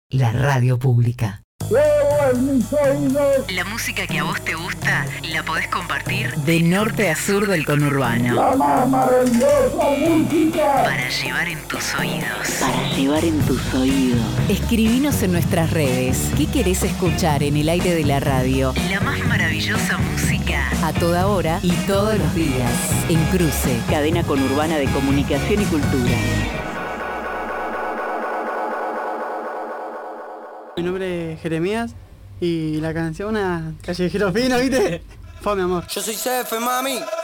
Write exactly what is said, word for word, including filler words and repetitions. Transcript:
La radio pública. ¡Fuego en mis oídos! La música que a vos te gusta la podés compartir de norte a sur del conurbano. ¡La más maravillosa música! Para llevar en tus oídos. Para llevar en tus oídos. Escribinos en nuestras redes. ¿Qué querés escuchar en el aire de la radio? La más maravillosa música. A toda hora y todos los días. En Cruce. Cadena conurbana de comunicación y cultura. Mi nombre es Jeremías y la canción una callejero fino, ¿viste? Fue mi amor. Yo soy Cefe, mami.